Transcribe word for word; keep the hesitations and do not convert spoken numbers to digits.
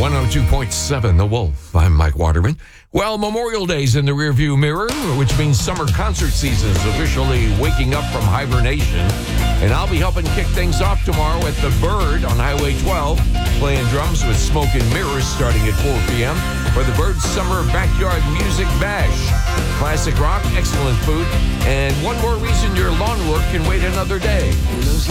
one oh two point seven The Wolf. I'm Mike Waterman. Well, Memorial Day's in the rearview mirror, which means summer concert season's officially waking up from hibernation. And I'll be helping kick things off tomorrow at The Bird on Highway twelve, playing drums with Smoke and Mirrors starting at four p.m. for The Bird's Summer Backyard Music Bash. Classic rock, excellent food, and one more reason your lawn work can wait another day.